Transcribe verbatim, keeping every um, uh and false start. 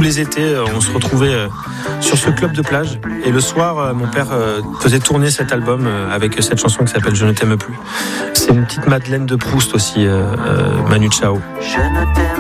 les étés, on se retrouvait sur ce club de plage. Et le soir, mon père faisait tourner cet album avec cette chanson qui s'appelle Je ne t'aime plus. C'est une petite Madeleine de Proust aussi, euh, Manu Chao.